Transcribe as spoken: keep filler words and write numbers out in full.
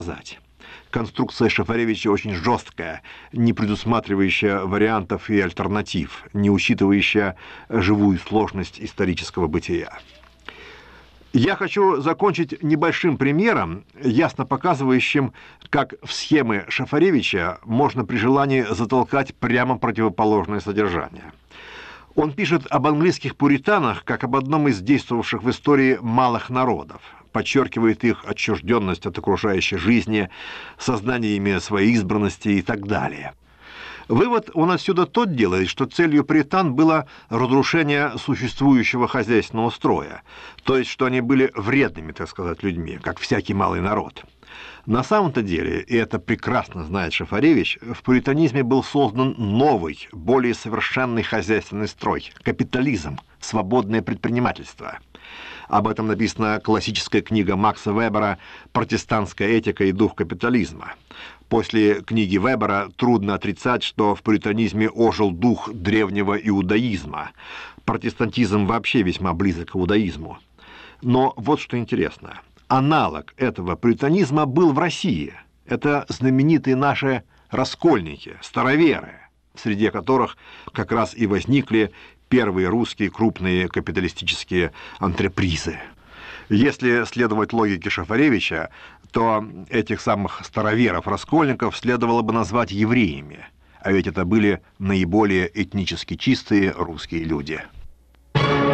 сказать. Конструкция Шафаревича очень жесткая, не предусматривающая вариантов и альтернатив, не учитывающая живую сложность исторического бытия. Я хочу закончить небольшим примером, ясно показывающим, как в схемы Шафаревича можно при желании затолкать прямо противоположное содержание. Он пишет об английских пуританах как об одном из действовавших в истории малых народов, подчеркивает их отчужденность от окружающей жизни, сознание ими своей избранности и так далее. Вывод он отсюда тот делает, что целью пуритан было разрушение существующего хозяйственного строя, то есть что они были вредными, так сказать, людьми, как всякий малый народ. На самом-то деле, и это прекрасно знает Шафаревич, в пуританизме был создан новый, более совершенный хозяйственный строй – капитализм, свободное предпринимательство. Об этом написана классическая книга Макса Вебера «Протестантская этика и дух капитализма». После книги Вебера трудно отрицать, что в пуританизме ожил дух древнего иудаизма. Протестантизм вообще весьма близок к иудаизму. Но вот что интересно. Аналог этого пуританизма был в России. Это знаменитые наши раскольники, староверы, среди которых как раз и возникли первые русские крупные капиталистические антрепризы. Если следовать логике Шафаревича, то этих самых староверов-раскольников следовало бы назвать евреями, а ведь это были наиболее этнически чистые русские люди.